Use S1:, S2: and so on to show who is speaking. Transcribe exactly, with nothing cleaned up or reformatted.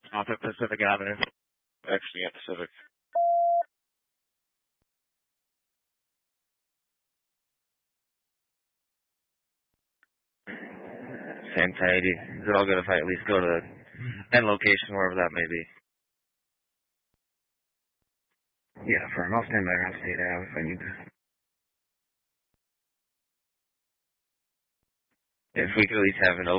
S1: Off at Pacific Avenue.
S2: Actually, at Pacific.
S3: Same tidy. Is it all good if I at least go to the end location, wherever that may be?
S4: Yeah, firm. I'll stand by around State Ave if I need to.
S3: If we could at least have an open